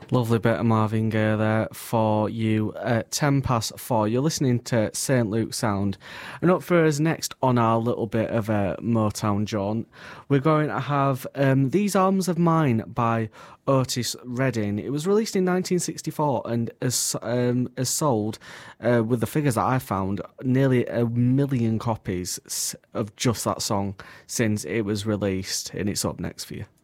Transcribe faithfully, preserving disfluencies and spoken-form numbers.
Lovely bit of Marvin Gaye there for you at ten past four. You're listening to Saint Luke Sound. And up for us next on our little bit of a Motown jaunt, we're going to have um, These Arms of Mine by Otis Redding. It was released in nineteen sixty-four and has, um, has sold, uh, with the figures that I found, nearly a million copies of just that song since it was released. And it's up next for you.